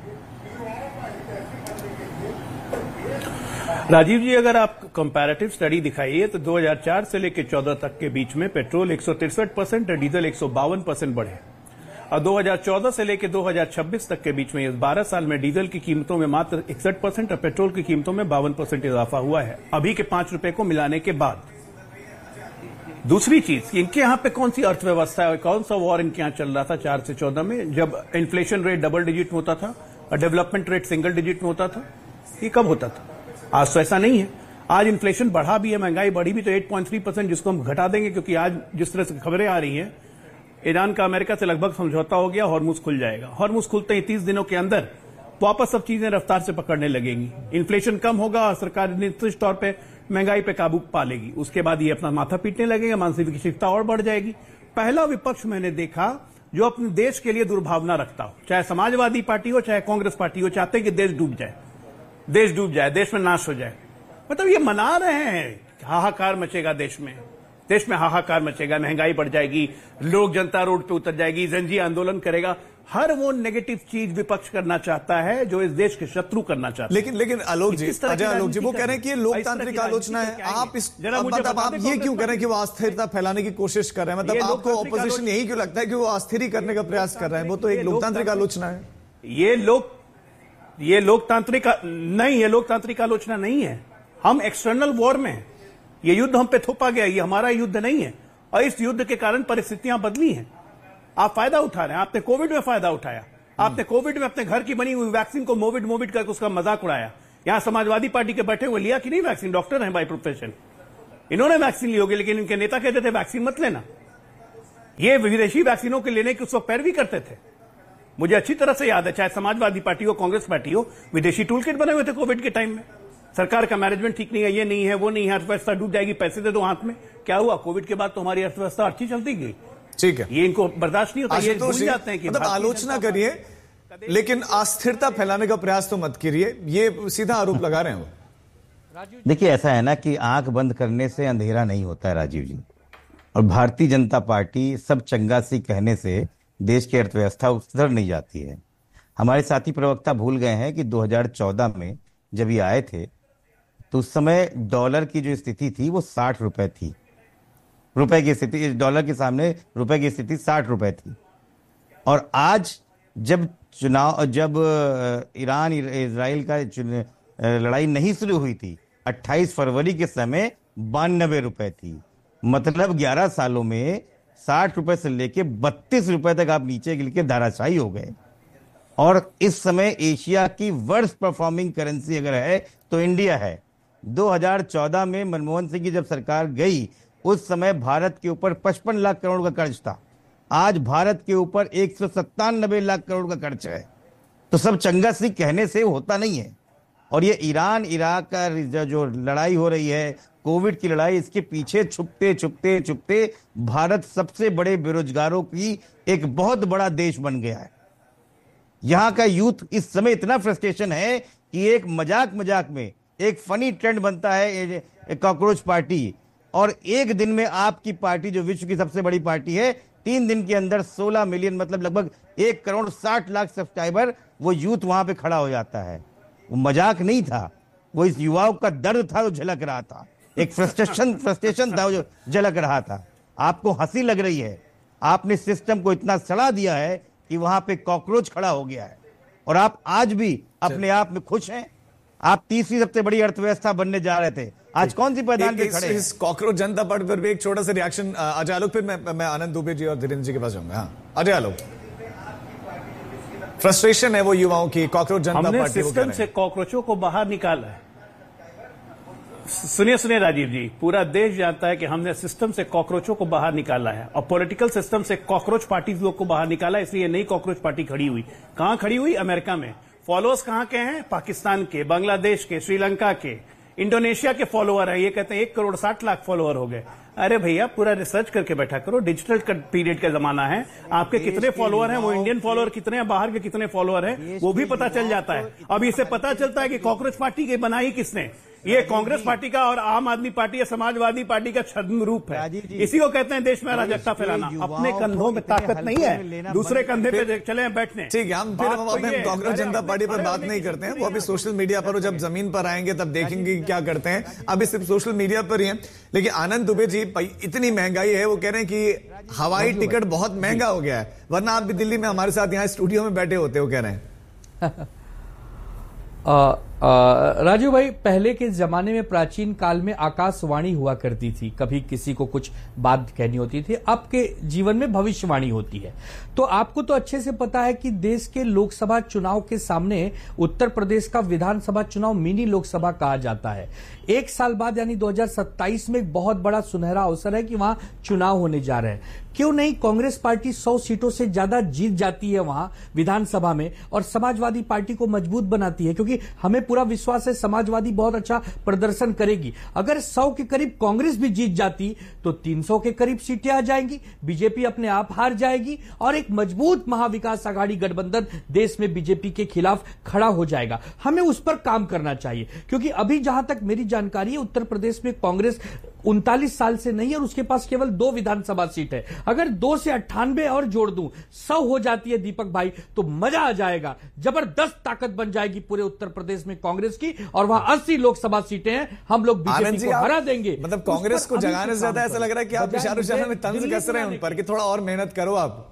राजीव जी, अगर आप कंपैरेटिव स्टडी दिखाइए तो दो हज़ार चार से लेकर चौदह तक के बीच में पेट्रोल एक सौ तिरसठ परसेंट और डीजल एक सौ बावन परसेंट बढ़े, और दो हज़ार चौदह से लेकर दो हज़ार छब्बीस तक के बीच में इस बारह साल में डीजल की कीमतों में मात्र इकसठ परसेंट और पेट्रोल की कीमतों में बावन परसेंट इजाफा हुआ है, अभी के पांच रुपए को मिलाने के बाद। दूसरी चीज, इनके यहाँ पे कौन सी अर्थव्यवस्था है, कौन सा वॉर इनके यहाँ चल रहा था चार से चौदह में, जब इन्फ्लेशन रेट डबल डिजिट में होता था और डेवलपमेंट रेट सिंगल डिजिट में होता था? ये कब होता था? आज तो ऐसा नहीं है। आज इन्फ्लेशन बढ़ा भी है, महंगाई बढ़ी भी, तो आठ पॉइंट तीन परसेंट जिसको हम घटा देंगे, क्योंकि आज जिस तरह से खबरें आ रही हैं, ईरान का अमेरिका से लगभग समझौता हो गया, हॉर्मुज खुल जाएगा। हॉर्मुज खुलते ही तीस दिनों के अंदर वापस सब चीजें रफ्तार से पकड़ने लगेंगी, इन्फ्लेशन कम होगा और सरकार निश्चित तौर पर महंगाई पे काबू पा लेगी। उसके बाद ये अपना माथा पीटने लगेगा, मानसिकता और बढ़ जाएगी। पहला विपक्ष मैंने देखा जो अपने देश के लिए दुर्भावना रखता हो, चाहे समाजवादी पार्टी हो चाहे कांग्रेस पार्टी हो, चाहते कि देश डूब जाए, देश डूब जाए, देश में नाश हो जाए। मतलब ये मना रहे हैं हाहाकार मचेगा देश में, देश में हाहाकार मचेगा, महंगाई बढ़ जाएगी, लोग जनता रोड पे उतर जाएगी, जनजी आंदोलन करेगा। हर वो नेगेटिव चीज विपक्ष करना चाहता है जो इस देश के शत्रु करना चाहता है। लेकिन लेकिन आलोक जी, अजय आलोक जी वो कह रहे हैं कि ये लोकतांत्रिक आलोचना है। आप इस मतलब आप ये क्यों कह रहे हैं कि वो अस्थिरता फैलाने की कोशिश कर रहे हैं? मतलब आपको ऑपोजिशन यही क्यों लगता है कि वो अस्थिर करने का प्रयास कर रहे हैं? वो तो एक लोकतांत्रिक आलोचना है। ये लोक ये लोकतांत्रिक नहीं, ये लोकतांत्रिक आलोचना नहीं है। हम एक्सटर्नल वॉर में, ये युद्ध हम पे थोपा गया, ये हमारा युद्ध नहीं है और इस युद्ध के कारण परिस्थितियां बदली हैं। आप फायदा उठा रहे हैं। आपने कोविड में फायदा उठाया, आपने कोविड में अपने घर की बनी हुई वैक्सीन को मोविड मोविड करके उसका मजाक उड़ाया। यहां समाजवादी पार्टी के बैठे हुए लिया कि नहीं वैक्सीन? डॉक्टर हैं बाय प्रोफेशन, इन्होंने वैक्सीन ली होगी, लेकिन इनके नेता कहते थे वैक्सीन मत लेना। ये विदेशी वैक्सीनों के लेने की उस वक्त पैरवी करते थे। मुझे अच्छी तरह से याद है, चाहे समाजवादी पार्टी हो, कांग्रेस पार्टी हो, विदेशी टूल किट बने हुए थे कोविड के टाइम में। सरकार का मैनेजमेंट ठीक नहीं है, ये नहीं है, वो नहीं है, अर्थव्यवस्था डूब जाएगी, पैसे दे दो हाथ में। क्या हुआ? कोविड के बाद तो हमारी अर्थव्यवस्था अच्छी चलती गई। ठीक है, ये इनको बर्दाश्त नहीं होता, ये भूल जाते हैं कि मतलब आलोचना करिए लेकिन अस्थिरता फैलाने का प्रयास तो मत करिए, ये सीधा आरोप लगा रहे हैं वो। देखिए, ऐसा है ना कि आंख बंद करने से अंधेरा नहीं होता है राजीव जी, और भारतीय जनता पार्टी सब चंगासी कहने से देश की अर्थव्यवस्था उधर नहीं जाती है। हमारे साथी प्रवक्ता भूल गए हैं कि दो हज़ार चौदह में जब ये आए थे तो उस समय डॉलर की जो स्थिति थी वो साठ रुपए थी। रुपए की स्थिति, डॉलर के सामने रुपए की स्थिति साठ रुपए थी। और आज जब चुनाव जब ईरान इजराइल का लड़ाई नहीं शुरू हुई थी, अट्ठाईस फरवरी के समय बानबे रुपए थी। मतलब ग्यारह सालों में साठ रुपए से लेके बत्तीस रुपए तक आप नीचे गिर के धाराशायी हो गए। और इस समय एशिया की वर्स्ट परफॉर्मिंग करेंसी अगर है तो इंडिया है। दो हज़ार चौदह में मनमोहन सिंह की जब सरकार गई उस समय भारत के ऊपर पचपन लाख करोड़ का कर्ज था। आज भारत के ऊपर एक सौ सत्तानबे लाख करोड़ का कर्ज है। तो सब चंगासी कहने से होता नहीं है। और ये ईरान इराक का जो लड़ाई हो रही है, कोविड की लड़ाई, इसके पीछे छुपते छुपते छुपते भारत सबसे बड़े बेरोजगारों की एक बहुत बड़ा देश बन गया है। यहां का यूथ इस समय इतना फ्रस्ट्रेशन है कि एक मजाक मजाक में एक फनी ट्रेंड बनता है कॉकरोच पार्टी, और एक दिन में आपकी पार्टी जो विश्व की सबसे बड़ी पार्टी है, तीन दिन के अंदर सोलह मिलियन मतलब लगभग एक करोड़ साठ लाख सब्सक्राइबर, वो यूथ वहां पे खड़ा हो जाता है। वो मजाक नहीं था, वो इस युवाओं का दर्द था जो झलक रहा था, एक फ्रस्ट्रेशन फ्रस्ट्रेशन था जो झलक रहा था। आपको हंसी लग रही है, आपने सिस्टम को इतना सड़ा दिया है कि वहां पे कॉकरोच खड़ा हो गया है, और आप आज भी अपने आप में खुश हैं। आप तीसरी सबसे बड़ी अर्थव्यवस्था बनने जा रहे थे, आज कौन सी पैदान पे खड़े हैं? इस कॉकरोच जनता पार्टी पर भी एक छोटा सा रिएक्शन अजय आलोक, फिर मैं, मैं आनंद दुबे जी और धीरेन्द्र जी के पास जाऊंगा। हाँ अजय आलोक, फ्रस्ट्रेशन है वो युवाओं की, कॉकरोच जनता हमने पार्टी सिस्टम से कॉकरोचों को बाहर निकाला है। सुनिए सुनिए राजीव जी, पूरा देश जानता है कि हमने सिस्टम से कॉकरोचों को बाहर निकाला है, और पॉलिटिकल सिस्टम से कॉकरोच पार्टीज लोग को बाहर निकाला, इसलिए नई कॉकरोच पार्टी खड़ी हुई। कहां खड़ी हुई? अमेरिका में। फॉलोअर्स कहां के हैं? पाकिस्तान के, बांग्लादेश के, श्रीलंका के, इंडोनेशिया के फॉलोअर है। ये कहते हैं एक करोड़ साठ लाख फॉलोअर हो गए। अरे भैया, पूरा रिसर्च करके बैठा करो, डिजिटल पीरियड का जमाना है। आपके कितने फॉलोअर हैं, वो इंडियन फॉलोअर कितने हैं, बाहर के कितने फॉलोअर हैं, वो भी पता चल जाता है। अब इससे पता चलता है कि कॉकरोच पार्टी की बनाई किसने। ये कांग्रेस पार्टी का और आम आदमी पार्टी या समाजवादी पार्टी का छद्म रूप है। इसी को कहते हैं देश में अराजकता फैलाना। अपने कंधों में ताकत नहीं है, दूसरे कंधे पे चले बैठने। ठीक है, हम फिर हम कांग्रेस जनता पार्टी पर बात नहीं करते हैं, वो अभी सोशल मीडिया पर, जब जमीन पर आएंगे तब देखेंगे क्या करते हैं। अभी सिर्फ सोशल मीडिया पर ही है। लेकिन आनंद दुबे जी, इतनी महंगाई है, वो कह रहे हैं कि हवाई टिकट बहुत महंगा हो गया है, वरना आप भी दिल्ली में हमारे साथ यहाँ स्टूडियो में बैठे होते हो, कह रहे हैं। आ, आ, राजू भाई, पहले के जमाने में प्राचीन काल में आकाशवाणी हुआ करती थी, कभी किसी को कुछ बात कहनी होती थी। अब के जीवन में भविष्यवाणी होती है। तो आपको तो अच्छे से पता है कि देश के लोकसभा चुनाव के सामने उत्तर प्रदेश का विधानसभा चुनाव मिनी लोकसभा कहा जाता है। एक साल बाद यानी दो हज़ार सत्ताईस में एक बहुत बड़ा सुनहरा अवसर है कि वहां चुनाव होने जा रहे हैं। क्यों नहीं कांग्रेस पार्टी सौ सीटों से ज्यादा जीत जाती है वहां विधानसभा में, और समाजवादी पार्टी को मजबूत बनाती है, क्योंकि हमें पूरा विश्वास है समाजवादी बहुत अच्छा प्रदर्शन करेगी। अगर सौ के करीब कांग्रेस भी जीत जाती तो तीन सौ के करीब सीटें आ जाएंगी, बीजेपी अपने आप हार जाएगी और एक मजबूत महाविकास आघाड़ी गठबंधन देश में बीजेपी के खिलाफ खड़ा हो जाएगा। हमें उस पर काम करना चाहिए, क्योंकि अभी जहां तक मेरी जानकारी है उत्तर प्रदेश में कांग्रेस उनतालीस साल से नहीं है और उसके पास केवल दो विधानसभा सीट है। अगर दो से अट्ठानवे और जोड़ दूं, सौ हो जाती है दीपक भाई, तो मजा आ जाएगा, जबरदस्त ताकत बन जाएगी पूरे उत्तर प्रदेश में कांग्रेस की, और वहां अस्सी लोकसभा सीटें हैं, हम लोग बीजेपी को हरा देंगे। मतलब कांग्रेस को जगाने से ज्यादा ऐसा लग रहा है कि आप इशारों इशारों में तंज कस रहे हैं उन पर कि थोड़ा और मेहनत करो आप।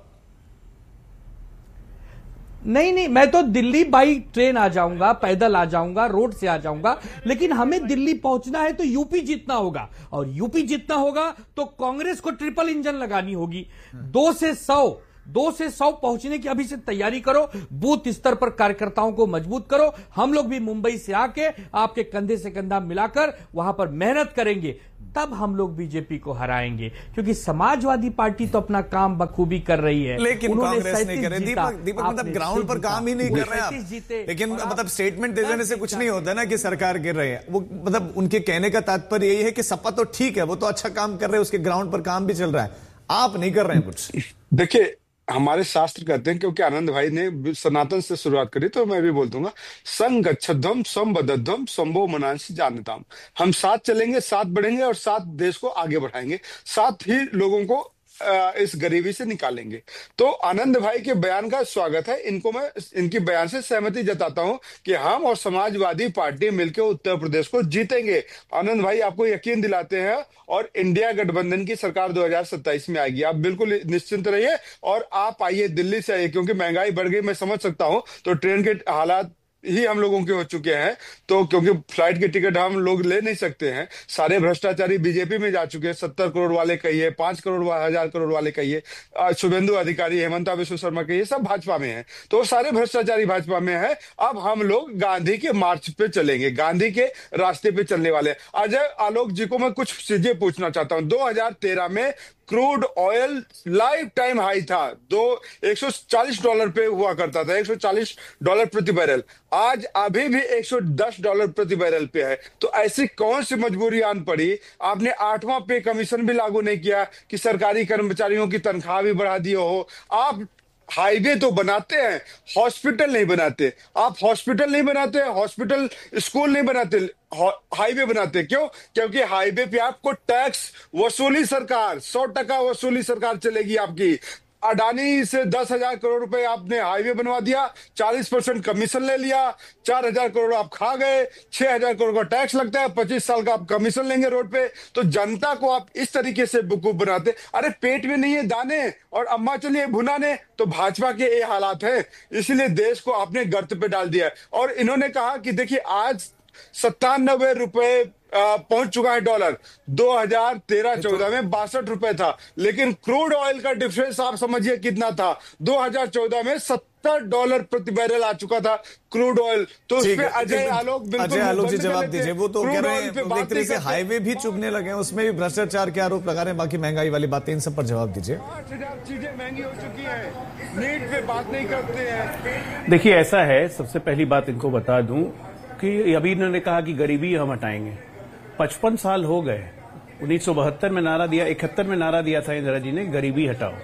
नहीं नहीं, मैं तो दिल्ली बाई ट्रेन आ जाऊंगा, पैदल आ जाऊंगा, रोड से आ जाऊंगा, लेकिन हमें दिल्ली पहुंचना है तो यूपी जीतना होगा, और यूपी जीतना होगा तो कांग्रेस को ट्रिपल इंजन लगानी होगी। दो से सौ दो से सौ पहुंचने की अभी से तैयारी करो, बूथ स्तर पर कार्यकर्ताओं को मजबूत करो। हम लोग भी मुंबई से आके आपके कंधे से कंधा मिलाकर वहां पर मेहनत करेंगे, तब हम लोग बीजेपी को हराएंगे, क्योंकि समाजवादी पार्टी तो अपना काम बखूबी कर रही है, लेकिन कांग्रेस नहीं कर रही। दीपक दीपक मतलब ग्राउंड पर काम ही नहीं कर रहे हैं आप। लेकिन मतलब स्टेटमेंट दे देने से कुछ नहीं होता ना कि सरकार गिर रही है। वो मतलब उनके कहने का तात्पर्य यही है कि सपा तो ठीक है, वो तो अच्छा काम कर रहे हैं, उसके ग्राउंड पर काम भी चल रहा है, आप नहीं कर रहे हैं कुछ। देखिए, हमारे शास्त्र कहते हैं, क्योंकि आनंद भाई ने सनातन से शुरुआत करी तो मैं भी बोल दूंगा, संग गच्छध्वम संबद्धध्वम संभो मनांसि जानताम। हम साथ चलेंगे, साथ बढ़ेंगे और साथ देश को आगे बढ़ाएंगे, साथ ही लोगों को इस गरीबी से निकालेंगे। तो आनंद भाई के बयान का स्वागत है, इनको मैं इनकी बयान से सहमति जताता हूं कि हम और समाजवादी पार्टी मिलकर उत्तर प्रदेश को जीतेंगे। आनंद भाई आपको यकीन दिलाते हैं, और इंडिया गठबंधन की सरकार दो हज़ार सत्ताईस में आएगी, आप बिल्कुल निश्चिंत रहिए। और आप आइए, दिल्ली से आइए, क्योंकि महंगाई बढ़ गई, मैं समझ सकता हूं, तो ट्रेन के हालात ही हम लोगों के हो चुके हैं, तो क्योंकि फ्लाइट की टिकट हम लोग ले नहीं सकते हैं। सारे भ्रष्टाचारी बीजेपी में जा चुके हैं, सत्तर करोड़ वाले कहिए, पांच करोड़ हजार करोड़ वाले कहिए, शुभेंदु अधिकारी, हेमंता विश्व शर्मा कहिए, सब भाजपा में हैं, तो सारे भ्रष्टाचारी भाजपा में है। अब हम लोग गांधी के मार्च पे चलेंगे, गांधी के रास्ते पे चलने वाले। अजय आलोक जी को मैं कुछ चीजें पूछना चाहता हूं। दो हज़ार तेरह में crude oil life time high था, दो एक सौ चालीस डॉलर पे हुआ करता था, एक सौ चालीस डॉलर प्रति बैरल। आज अभी भी एक सौ दस डॉलर प्रति बैरल पे है। तो ऐसी कौन सी मजबूरी आन पड़ी? आपने आठवां पे कमीशन भी लागू नहीं किया कि सरकारी कर्मचारियों की तनख्वाह भी बढ़ा दी हो। आप हाईवे तो बनाते हैं, हॉस्पिटल नहीं बनाते। आप हॉस्पिटल नहीं बनाते, हॉस्पिटल स्कूल नहीं बनाते, हाईवे बनाते। क्यों? क्योंकि हाईवे पे आपको टैक्स वसूली सरकार, सौ टका वसूली सरकार चलेगी आपकी। अडानी से दस हजार करोड़ रुपए आपने हाईवे बनवा दिया, चालीस परसेंट कमीशन ले लिया, चार हजार करोड़ आप खा गए, छह हजार करोड़ का टैक्स लगता है, पच्चीस साल का आप कमीशन लेंगे रोड पे। तो जनता को आप इस तरीके से बेवकूफ बनाते। अरे पेट में नहीं है दाने और अम्मा चलिए भुनाने, तो भाजपा के ये हालात है, इसीलिए देश को आपने गर्त पे डाल दिया है। और इन्होंने कहा कि देखिए आज सत्तानबे रुपए पहुंच चुका है डॉलर, दो हज़ार तेरह चौदह में बासठ रुपए था, लेकिन क्रूड ऑयल का डिफरेंस आप समझिए कितना था, दो हज़ार चौदह में सत्तर डॉलर प्रति बैरल आ चुका था क्रूड ऑयल। तो उसमें अजय आलोक बिल्कुल अजय आलोक जी जवाब दीजिए। वो तो कह रहे हैं एक तरीके से हाईवे भी चुभने लगे हैं, उसमें भी भ्रष्टाचार के आरोप लगा रहे हैं, बाकी महंगाई वाली बातें, इन सब पर जवाब दीजिए। पांच हजार चीजें महंगी हो चुकी है, नीट पे बात नहीं करते हैं। देखिए ऐसा है, सबसे पहली बात इनको बता दूं कि अभी इन्होंने कहा कि गरीबी हम हटाएंगे। पचपन साल हो गए, उन्नीस सौ बहत्तर में नारा दिया, इकहत्तर में नारा दिया था इंदिरा जी ने, गरीबी हटाओ।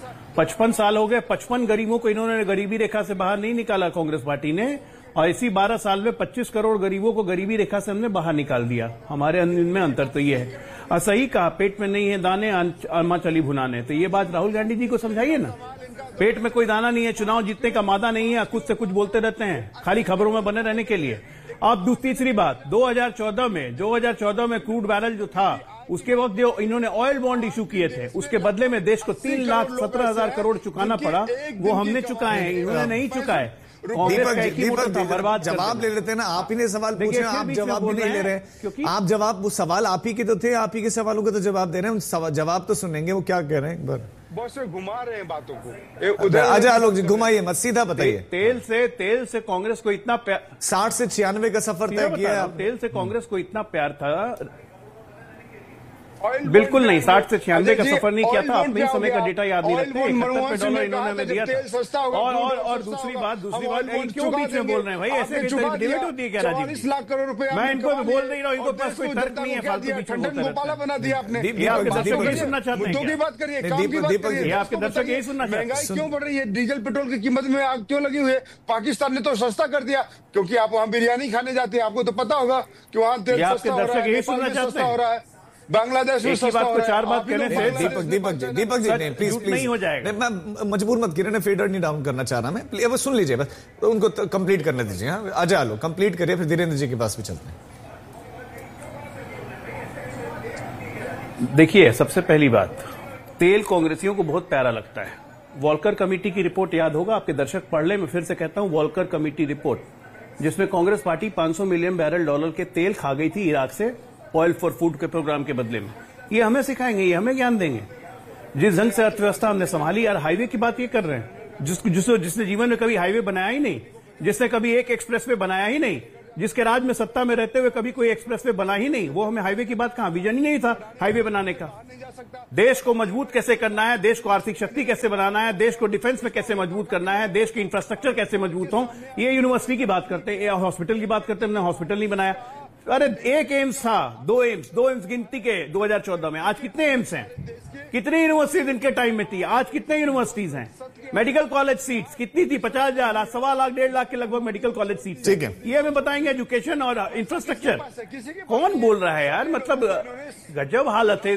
पचपन साल हो गए, पचपन गरीबों को इन्होंने गरीबी रेखा से बाहर नहीं निकाला कांग्रेस पार्टी ने, और इसी बारह साल में पच्चीस करोड़ गरीबों को गरीबी रेखा से हमने बाहर निकाल दिया। हमारे इनमें अंतर तो ये है। और सही कहा, पेट में नहीं है दाने, अम्मा चली भुनाने। तो ये बात राहुल गांधी जी को समझाइए ना, पेट में कोई दाना नहीं है, चुनाव जीतने का मादा नहीं है, कुछ से कुछ बोलते रहते हैं खाली खबरों में बने रहने के लिए। अब तीसरी बात, दो हज़ार चौदह में दो हज़ार चौदह में क्रूड बैरल जो था, उसके वक्त जो इन्होंने ऑयल बॉन्ड इशू किए थे, उसके बदले में देश को तीन लाख सत्रह हजार करोड़ चुकाना पड़ा, वो हमने चुकाए हैं, इन्होंने नहीं चुकाए। दीपक दीपक बर्बाद जवाब ले लेते हैं ना, आप ही ने सवाल पूछे, आप जवाब भी नहीं ले रहे हैं। आप जवाब, वो सवाल आप ही के तो थे, आप ही के सवालों के तो जवाब दे रहे हैं, जवाब तो सुनेंगे वो क्या कह रहे हैं एक बार। बहुत से घुमा रहे हैं बातों को। अजय आलोक जी घुमाइए मत, सीधा बताइए। तेल से तेल से कांग्रेस को इतना प्यार, साठ से छियानवे का सफर तय किया। तेल से कांग्रेस को इतना प्यार था, बिल्कुल नहीं, साठ से छियानवे का सफर नहीं किया था, अपने समय का डेटा याद नहीं रखते। इकहत्तर पे डॉलर इन्होंने हमें दिया था। और और और दूसरी बात दूसरी बात क्यों बीच में बोल रहे हैं भाई? ऐसे डिबेट होती है क्या राजीव? लाख करोड़ रुपए मैं इनको बोल नहीं रहा हूँ, इनको पास कोई तर्क नहीं है, फालतू बीच में बोलते गोपाला बना दिया आपने। आपके दर्शक यही सुनना चाहते हैं? मुद्दों की बात करिए, काम की बात करिए। आपके दर्शक यही सुनना चाहते हैं? महंगाई क्यों बढ़ रही है? डीजल पेट्रोल की कीमत में आग क्यों लगी हुई है? पाकिस्तान ने तो सस्ता कर दिया, क्योंकि आप वहाँ बिरयानी खाने जाते हैं, आपको तो पता होगा कि वहाँ तेल सस्ता हो रहा है, नेपाल में सस्ता हो रहा है, बांग्लादेश में सस्ता हो रहा है। चार बात कहने से दीपक दीपक जी दीपक जी नहीं, प्लीज प्लीज नहीं हो जाएगा। मैं मजबूर मत कीजिए, फेडर नहीं डाउन करना चाह रहा मैं, अब सुन लीजिए बस, तो उनको कंप्लीट करने दीजिए। हाँ, अजय आलो कंप्लीट करिए, फिर धीरेन्द्र जी के पास भी चलते हैं। देखिए, सबसे पहली बात, तेल कांग्रेसियों को बहुत प्यारा लगता है। वॉल्कर कमेटी की रिपोर्ट याद होगा, आपके दर्शक पढ़ ले, मैं फिर से कहता हूं, वॉल्कर कमेटी रिपोर्ट, जिसमें कांग्रेस पार्टी पाँच सौ मिलियन बैरल डॉलर के तेल खा गई थी इराक से ऑयल फॉर फूड के प्रोग्राम के बदले में। ये हमें सिखाएंगे, ये हमें ज्ञान देंगे। जिस ढंग से अर्थव्यवस्था हमने संभाली, यार हाईवे की बात ये कर रहे हैं, जिस, जिस, जिसने जीवन में कभी हाईवे बनाया ही नहीं, जिसने कभी एक एक्सप्रेसवे बनाया ही नहीं, जिसके राज में सत्ता में रहते हुए कभी कोई एक्सप्रेसवे बना ही नहीं, वो हमें हाईवे की बात कहां, विजन ही नहीं था हाईवे बनाने का। देश को मजबूत कैसे करना है, देश को आर्थिक शक्ति कैसे बनाना है, देश को डिफेंस में कैसे मजबूत करना है, देश के इंफ्रास्ट्रक्चर कैसे मजबूत हो, ये यूनिवर्सिटी की बात करते हैं, हॉस्पिटल की बात करते हैं, हमने हॉस्पिटल नहीं बनाया। अरे एक एम्स था, दो एम्स दो एम्स गिनती के दो हज़ार चौदह में, आज कितने एम्स हैं? कितनी यूनिवर्सिटीज इनके टाइम में थी, आज कितने यूनिवर्सिटीज हैं? मेडिकल कॉलेज सीट्स कितनी थी? पचास हजार, आज सवा लाख डेढ़ लाख के लगभग मेडिकल कॉलेज सीट्स। ठीक है, ये हमें बताएंगे एजुकेशन और इंफ्रास्ट्रक्चर। कौन बोल रहा है यार? मतलब गजब हालत है।